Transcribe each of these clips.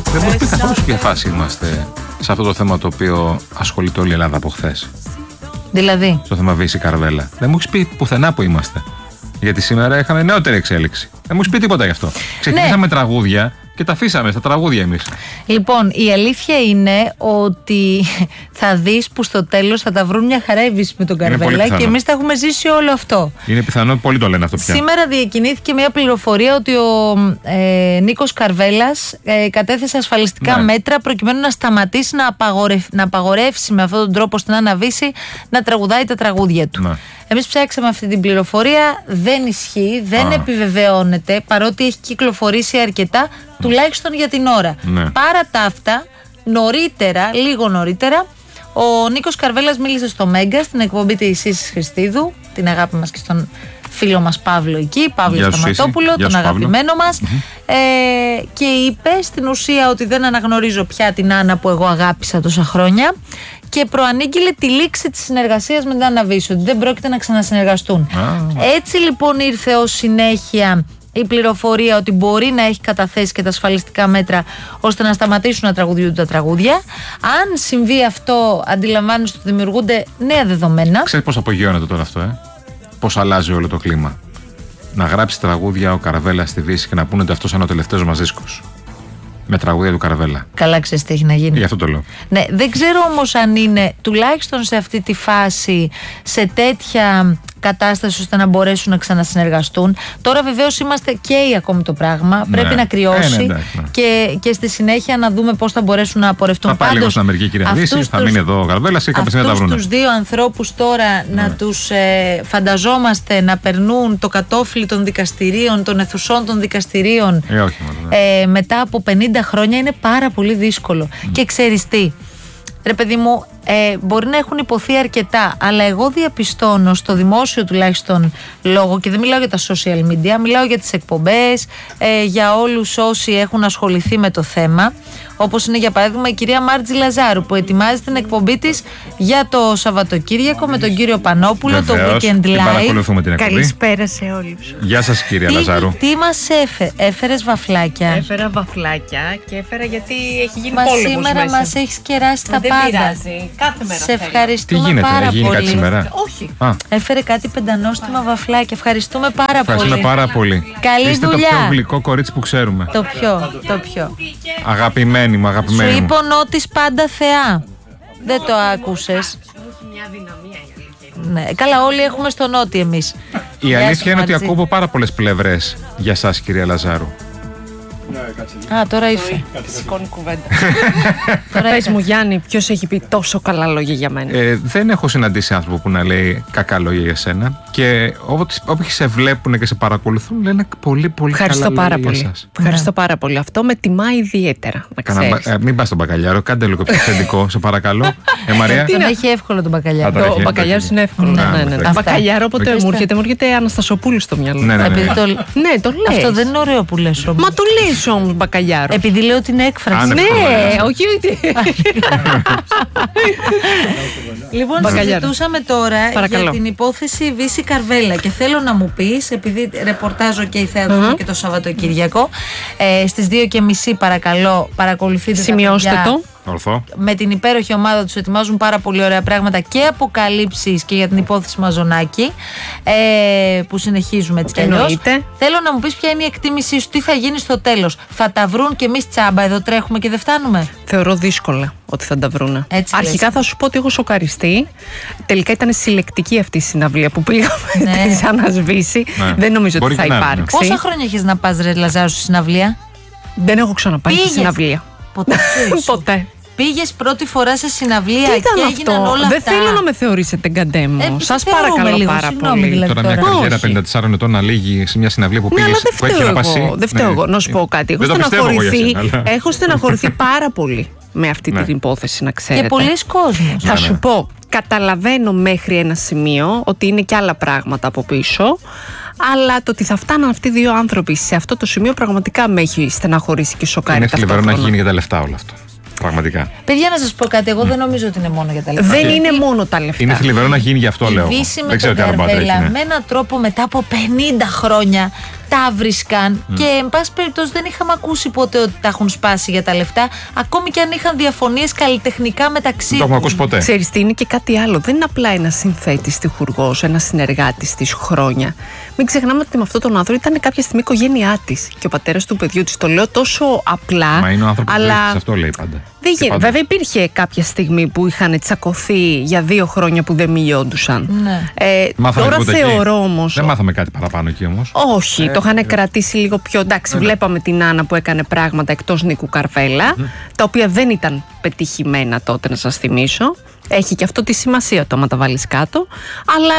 Δεν μου έχει πει καθόλου σε ποια φάση είμαστε σε αυτό το θέμα το οποίο ασχολείται όλη η Ελλάδα από χθες. Δηλαδή. Στο θέμα Βύση Καρβέλα. Δεν μου έχει πει πουθενά που είμαστε. Γιατί σήμερα είχαμε νεότερη εξέλιξη. Δεν μου έχει πει τίποτα γι' αυτό. Ξεκινήσαμε τραγούδια και τα αφήσαμε στα τραγούδια εμείς. Λοιπόν, η αλήθεια είναι ότι θα δεις που στο τέλος θα τα βρουν μια χαρά η Βύση με τον Καρβέλα και εμείς τα έχουμε ζήσει όλο αυτό. Είναι πιθανό, πολλοί το λένε αυτό πια. Σήμερα διακινήθηκε μια πληροφορία ότι ο Νίκος Καρβέλας κατέθεσε ασφαλιστικά μέτρα προκειμένου να σταματήσει να απαγορεύσει με αυτόν τον τρόπο στην Άννα Βύση να τραγουδάει τα τραγούδια του. Ναι. Εμείς ψάξαμε αυτή την πληροφορία, δεν ισχύει, δεν επιβεβαιώνεται, παρότι έχει κυκλοφορήσει αρκετά, τουλάχιστον για την ώρα. Ναι. Παρά τα αυτά, νωρίτερα, λίγο νωρίτερα, ο Νίκος Καρβέλας μίλησε στο Μέγκα, στην εκπομπή της Ίσης Χριστίδου, την αγάπη μας και στον φίλο μας Παύλο εκεί, Παύλο Σταματόπουλο, τον αγαπημένο μας, και είπε στην ουσία ότι δεν αναγνωρίζω πια την Άννα που εγώ αγάπησα τόσα χρόνια και προανήγγειλε τη λήξη της συνεργασίας με την Άννα Βύση, ότι δεν πρόκειται να ξανασυνεργαστούν. Έτσι λοιπόν ήρθε ως συνέχεια η πληροφορία ότι μπορεί να έχει καταθέσει και τα ασφαλιστικά μέτρα ώστε να σταματήσουν να τραγουδιούνται τα τραγούδια. Αν συμβεί αυτό, αντιλαμβάνεστε ότι δημιουργούνται νέα δεδομένα. Ξέρεις πώς απογειώνεται τώρα αυτό, πώς αλλάζει όλο το κλίμα. Να γράψει τραγούδια ο Καρβέλας στη Βύση και να πούνε ότι αυτός είναι ο τελευταίος μας δίσκος. Με τραγούδια του Καρβέλα. Καλά, ξέρεις τι έχει να γίνει. Γι' αυτό το λέω. Ναι, δεν ξέρω όμως αν είναι τουλάχιστον σε αυτή τη φάση, σε τέτοια κατάσταση ώστε να μπορέσουν να ξανασυνεργαστούν. Τώρα βεβαίως είμαστε καίοι ακόμη το πράγμα. Ναι. Πρέπει να κρυώσει και στη συνέχεια να δούμε πώς θα μπορέσουν να απορρευτούν. Θα πάει λίγο στην Αμερική, κυρία Βύση, θα μείνει εδώ ο Καρβέλας και κάποια στιγμή θα τα βρούνε. Αυτούς τους δύο ανθρώπους τώρα να τους φανταζόμαστε να περνούν το κατόφλι των δικαστηρίων, των αιθουσών των δικαστηρίων μετά από 50 χρόνια είναι πάρα πολύ δύσκολο. Και ξέρεις τι, ρε παιδί μου, μπορεί να έχουν υποθεί αρκετά, αλλά εγώ διαπιστώνω στο δημόσιο τουλάχιστον λόγο, και δεν μιλάω για τα social media, μιλάω για τις εκπομπές, για όλους όσοι έχουν ασχοληθεί με το θέμα, όπως είναι για παράδειγμα η κυρία Μάρτζη Λαζάρου που ετοιμάζει την εκπομπή της για το Σαββατοκύριακο με τον κύριο Πανόπουλο. Βεβαίως, το Weekend Live. Παρακολουθούμε την εκπομπή. Καλησπέρα σε όλους. Γεια σας κυρία Λαζάρου. Τι μας έφερες βαφλάκια? Έφερα βαφλάκια και έφερα γιατί έχει γίνει πόλεμος σήμερα μέσα. Μας έχεις κεράσει τα δεν πάντα. Πειράζει. Κάθε μέρα Σε ευχαριστούμε τι γίνεται, πάρα γίνει πολύ. Κάτι σήμερα? Όχι. Έφερε κάτι πεντανόστιμα βαφλάκια. Ευχαριστούμε πάρα πολύ. Ευχαριστούμε πάρα πολύ. Καλή Είστε δουλειά. το πιο γλυκό κορίτσι που ξέρουμε. Το πιο. Αγαπημένη μου, αγαπημένη Σου μου. είπε ο Νότης πάντα θεά. Δεν το άκουσες? Έχει μια δυναμία η αλήθεια. Ναι, καλά, όλοι έχουμε στο Νότι εμείς. Η αλήθεια είναι ότι ακούω από πάρα πολλές πλευρές για σας, κυρία Λαζάρου. Α, τώρα ήρθε. Σηκώνει κουβέντα. Πες μου, Γιάννη, ποιος έχει πει τόσο καλά λόγια για μένα? Δεν έχω συναντήσει άνθρωπο που να λέει κακά λόγια για σένα. Και όποιοι σε βλέπουν και σε παρακολουθούν λένε πολύ πολύ καλά λόγια για εσάς. Ευχαριστώ πάρα πολύ. Αυτό με τιμά ιδιαίτερα. Μην πας στον μπακαλιάρο, κάντε λίγο πιο αυθεντικό, σε παρακαλώ. Μαρία. Τον έχει εύκολο τον μπακαλιάρο. Ο μπακαλιάρο είναι εύκολο. Μπακαλιάρο, όποτε μου έρχεται, μου έρχεται Αναστασοπούλου στο μυαλό. Ναι, το λες. Αυτό δεν είναι ωραίο που λες όμως. Μα το λες όμως μπακαλιάρο. Επειδή λέω την έκφραση. Ναι, όχι. Λοιπόν, συζητούσαμε τώρα για την υπόθεση Βύση Καρβέλα και θέλω να μου πεις, επειδή ρεπορτάζω και η Θεαδόχα και το Σαββατοκύριακο, στις 2:30 παρακαλώ παρακολουθείτε. Σημειώστε το. Ορθό. Με την υπέροχη ομάδα τους ετοιμάζουν πάρα πολύ ωραία πράγματα και αποκαλύψεις και για την υπόθεση Μαζονάκη, που συνεχίζουμε έτσι κι αλλιώς. Θέλω να μου πεις ποια είναι η εκτίμησή σου, τι θα γίνει στο τέλος. Θα τα βρουν και εμείς τσάμπα εδώ τρέχουμε και δεν φτάνουμε? Θεωρώ δύσκολα ότι θα τα βρούνε. Αρχικά θα σου πω ότι έχω σοκαριστεί. Τελικά ήταν συλλεκτική αυτή η συναυλία που πήγαμε της Άννας Βύση. Δεν νομίζω ότι θα υπάρξει. Πόσα χρόνια έχεις να πας, ρε Λαζάρου, στη συναυλία? Δεν έχω ξαναπάει στη συναυλία. Ποτέ. Πήγες πρώτη φορά σε συναυλία και έγιναν όλα αυτά? Δεν θέλω να με θεωρήσετε γκαντέμο. Σας παρακαλώ πάρα πολύ. Τώρα μια καριέρα 54 ετών να λύγει σε μια συναυλία που πήγες, που έχει χειραφασεί. Δεν φταίω εγώ. Να σου πω κάτι. Έχω στεναχωρηθεί πάρα πολύ με αυτή την υπόθεση, να ξέρετε. Και πολλοί κόσμος. Θα σου πω, καταλαβαίνω μέχρι ένα σημείο ότι είναι και άλλα πράγματα από πίσω. Αλλά το ότι θα φτάναν αυτοί οι δύο άνθρωποι σε αυτό το σημείο πραγματικά με έχει στεναχωρήσει και σοκάρει. Είναι θλιβερό να γίνει για τα λεφτά όλο αυτό. Πραγματικά. Παιδιά, να σας πω κάτι, εγώ δεν νομίζω ότι είναι μόνο για τα λεφτά. Δεν είναι μόνο τα λεφτά. Είναι θλιβερό να γίνει γι' αυτό, λέω. Η Βύση με τον Καρβέλα με έναν τρόπο μετά από 50 χρόνια τα βρίσκαν και εν πάση περιπτώσει δεν είχαμε ακούσει ποτέ ότι τα έχουν σπάσει για τα λεφτά, ακόμη και αν είχαν διαφωνίες καλλιτεχνικά μεταξύ τους. Δεν το έχουμε ακούσει ποτέ. Ξέρεις τι, είναι και κάτι άλλο. Δεν είναι απλά ένας συνθέτης τυχουργός, ένας συνεργάτης της χρόνια. Μην ξεχνάμε ότι με αυτόν τον άνθρωπο ήταν κάποια στιγμή η οικογένειά της και ο πατέρας του παιδιού της. Το λέω τόσο απλά. Μα είναι ο άνθρωπος αλλά... που αυτό λέει πάντα. Δεν γίνεται. Βέβαια, υπήρχε κάποια στιγμή που είχαν τσακωθεί για 2 χρόνια που δεν μιλιόντουσαν. Ναι. Τώρα θεωρώ όμως. Δεν μάθαμε κάτι παραπάνω εκεί όμως. Όχι, το είχαν κρατήσει λίγο πιο. Εντάξει, βλέπαμε την Άννα που έκανε πράγματα εκτός Νίκου Καρβέλα, τα οποία δεν ήταν πετυχημένα τότε, να σας θυμίσω. Έχει και αυτό τη σημασία το άμα τα βάλεις κάτω. Αλλά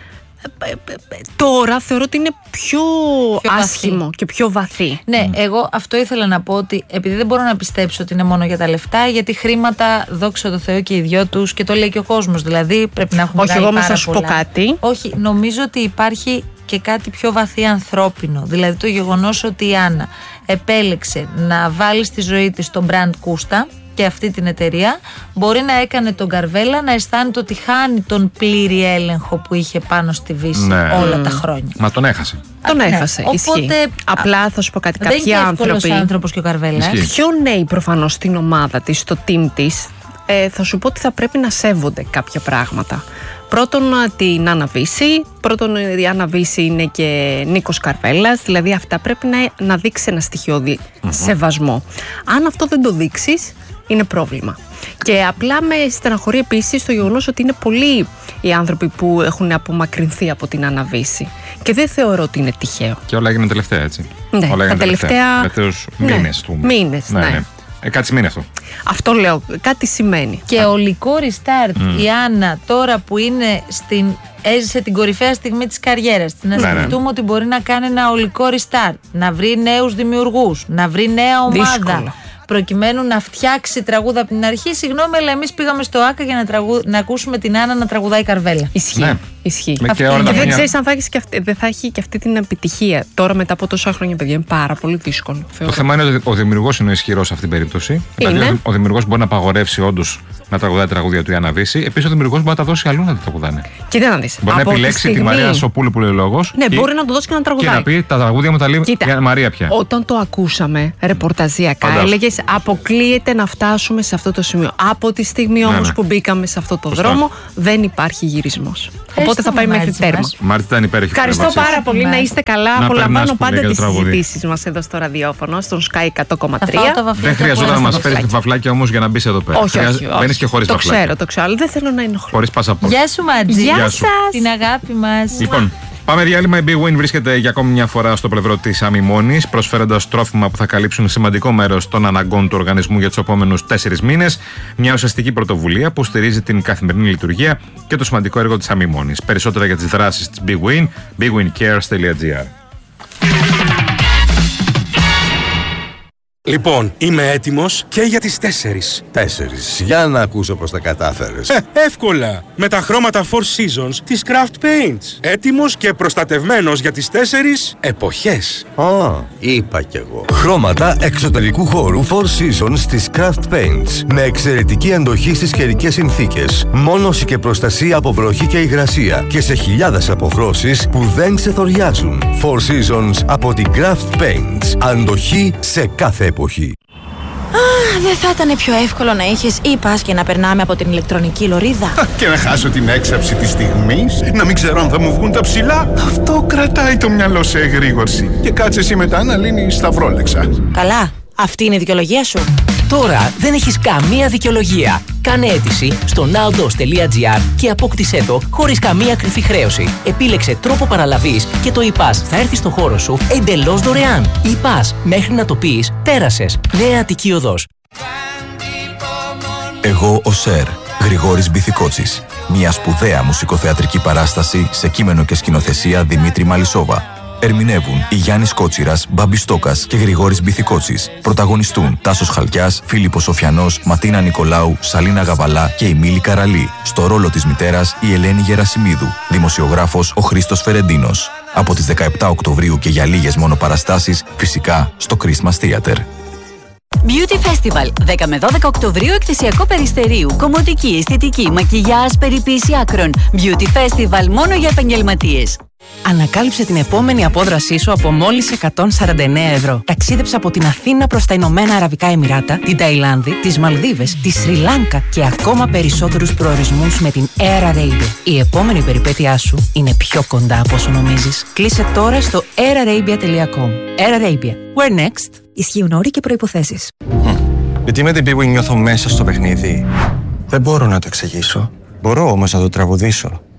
τώρα θεωρώ ότι είναι πιο άσχημο βαθύ και πιο βαθύ. Ναι, εγώ αυτό ήθελα να πω, ότι επειδή δεν μπορώ να πιστέψω ότι είναι μόνο για τα λεφτά, γιατί χρήματα, δόξα τω Θεώ, και οι δυο τους, και το λέει και ο κόσμος. Δηλαδή πρέπει να έχουμε. Όχι, εγώ όμως θα σου πω κάτι. Όχι, νομίζω ότι υπάρχει και κάτι πιο βαθύ ανθρώπινο. Δηλαδή το γεγονός ότι η Άννα επέλεξε να βάλει στη ζωή της τον brand Κούστα και αυτή την εταιρεία, μπορεί να έκανε τον Καρβέλα να αισθάνεται ότι χάνει τον πλήρη έλεγχο που είχε πάνω στη Βύση όλα τα χρόνια. Μα τον έχασε. Τον έχασε. Ισχύει. Απλά θα σου πω κάτι. Κάποιοι άνθρωποι. Δεν είναι άνθρωπος και ο Καρβέλας. Πιο νέοι προφανώς στην ομάδα της, στο team της, θα σου πω ότι θα πρέπει να σέβονται κάποια πράγματα. Πρώτον, την Άννα Βύση. Πρώτον, η Άννα Βύση είναι και Νίκος Καρβέλας. Δηλαδή, αυτά πρέπει να δείξει ένα στοιχειώδη σεβασμό. Αν αυτό δεν το δείξεις, είναι πρόβλημα. Και απλά με στεναχωρεί επίσης το γεγονός ότι είναι πολλοί οι άνθρωποι που έχουν απομακρυνθεί από την Άννα Βύση. Και δεν θεωρώ ότι είναι τυχαίο. Και όλα έγιναν τελευταία, έτσι. Ναι, όλα τα τελευταίους μήνες του. Μήνες, ναι. Κάτι σημαίνει αυτό. Αυτό λέω, κάτι σημαίνει. Και ολικό restart η Άννα, τώρα που είναι έζησε την κορυφαία στιγμή της καριέρας της, να σκεφτούμε ότι μπορεί να κάνει ένα ολικό restart, να βρει νέους δημιουργούς, να βρει νέα ομάδα. Δύσκολο. Προκειμένου να φτιάξει τραγούδα από την αρχή. Συγγνώμη, αλλά εμείς πήγαμε στο ΆΚΑ για να ακούσουμε την Άννα να τραγουδάει Καρβέλα. Ισχύει. Ναι. Ισχύει. Και δεν ξέρεις αν δεν θα έχει και αυτή την επιτυχία. Τώρα, μετά από τόσα χρόνια, παιδιά, είναι πάρα πολύ δύσκολο. Το θέμα είναι ότι ο δημιουργός είναι ισχυρός σε αυτήν την περίπτωση. Δηλαδή, ο δημιουργός μπορεί να απαγορεύσει όντως να τραγουδάει τραγούδια του η Άννα Βύση. Επίσης, ο δημιουργός μπορεί να τα δώσει αλλού να τα τραγουδάνε. Κοίτα να δεις. Μπορεί να επιλέξει τη Μαρία Σοπούλου που λέει λόγος. Ναι, μπορεί να το δώσει και να τραγουδάει. Και να πει τα τραγούδια μου τα λέει η Μαρία πια. Όταν το ακούσαμε ρεπορταζιακά, έλεγες αποκλείεται να φτάσουμε σε αυτό το σημείο. Από τη στιγμή όμως που μπήκαμε σε αυτό το δρόμο, δεν υπάρχει γυρισμός. Οπότε θα πάει μέχρι τέρμα. Μάρτη ήταν υπέροχη. Ευχαριστώ πάρα πολύ. Να είστε καλά. Απολαμβάνω πάντα τις συζητήσεις μας εδώ στο ραδιόφωνο, στον Sky 100,3. Δεν χρειαζόταν να μας φέρεις βαφλάκια όμως για να μπεις εδώ πέρα. Όχι. Μπαίνεις και χωρίς βαφλάκια. Το ξέρω. Δεν θέλω να ενοχλώ. Χωρίς πασαπόρτ. Γεια σου, Μάτζη. Γεια σας. Την αγάπη μας. Λοιπόν, πάμε διάλειμμα. Η Big Win βρίσκεται για ακόμη μια φορά στο πλευρό της αμιμώνης, προσφέροντας τρόφιμα που θα καλύψουν σημαντικό μέρος των αναγκών του οργανισμού για τους επόμενους 4 μήνες. Μια ουσιαστική πρωτοβουλία που στηρίζει την καθημερινή λειτουργία και το σημαντικό έργο της αμιμώνης. Περισσότερα για τις δράσεις της Big Win, bigwincares.gr. Λοιπόν, είμαι έτοιμος και για τις 4. 4. Για να ακούσω πως τα κατάφερες. Εύκολα. Με τα χρώματα Four Seasons της Craft Paints. Έτοιμος και προστατευμένος για τις 4 εποχές. Είπα κι εγώ. Χρώματα εξωτερικού χώρου Four Seasons της Craft Paints. Με εξαιρετική αντοχή στις καιρικές συνθήκες. Μόνωση και προστασία από βροχή και υγρασία. Και σε χιλιάδες αποχρώσεις που δεν ξεθοριάζουν. Four Seasons από την Craft Paints. Αντοχή σε κάθε εποχή. Δεν θα ήταν πιο εύκολο να είχες e-pass και να περνάμε από την ηλεκτρονική λωρίδα? Και να χάσω την έξαψη της στιγμής, να μην ξέρω αν θα μου βγουν τα ψηλά. Αυτό κρατάει το μυαλό σε εγρήγορση. Και κάτσε εσύ μετά να λύνεις σταυρόλεξα. Καλά, αυτή είναι η δικαιολογία σου. Τώρα δεν έχεις καμία δικαιολογία. Κάνε αίτηση στο nowdos.gr και απόκτησέ το χωρίς καμία κρυφή χρέωση. Επίλεξε τρόπο παραλαβής και το e-pass θα έρθει στο χώρο σου εντελώς δωρεάν. E-pass, μέχρι να το πεις, πέρασες. Νέα Αττική Οδός. Εγώ ο Σερ, Γρηγόρης Μπιθικότσης. Μια σπουδαία μουσικοθεατρική παράσταση σε κείμενο και σκηνοθεσία Δημήτρη Μαλισσόβα. Ερμηνεύουν η Γιάννης Κότσιρας, Μπάμπης Στόκας και Γρηγόρης Μπιθικότσης. Πρωταγωνιστούν Τάσος Χαλκιάς, Φίλιππος Σοφιανός, Ματίνα Νικολάου, Σαλίνα Γαβαλά και η Μίλη Καραλή. Στο ρόλο της μητέρας η Ελένη Γερασιμίδου. Δημοσιογράφος ο Χρήστος Φερεντίνος. Από τις 17 Οκτωβρίου και για λίγες μόνο παραστάσεις, φυσικά στο Christmas Theater. Beauty Festival, 10 με 12 Οκτωβρίου, εκθεσιακό Περιστερίου. Κομμωτική, αισθητική, μακιγιάζ, περιποίηση άκρων. Beauty Festival μόνο για επαγγελματίες. Ανακάλυψε την επόμενη απόδρασή σου από μόλις 149 ευρώ. Ταξίδεψε από την Αθήνα προς τα Ηνωμένα Αραβικά Εμιράτα, την Ταϊλάνδη, τις Μαλδίβες, τη Σρι Λάνκα και ακόμα περισσότερους προορισμούς με την Air Arabia. Η επόμενη περιπέτειά σου είναι πιο κοντά από όσο νομίζεις. Κλείσε τώρα στο airarabia.com. Air Arabia. Where next? Ισχύουν όροι και προϋποθέσεις. Γιατί με την Big Win νιώθω μέσα στο παιχνίδι. Δεν μπορώ να το εξηγήσω. Μπορώ όμως να το τραγουδήσω.